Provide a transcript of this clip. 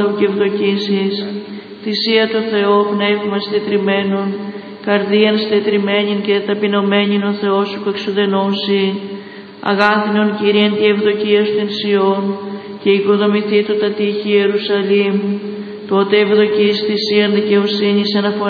και ευδοκίσεις, θυσία το Θεό, πνεύμα στετριμένον, καρδίαν στετριμένην και ταπεινωμένην ο Θεός σου εξουδενώσει, αγάθινον Κύριεν τη ευδοκία στην Σιών, και οικοδομηθεί το τα τείχη Ιερουσαλήμ, τότε ευδοκείς θυσίαν δικαιοσύνης αναφορά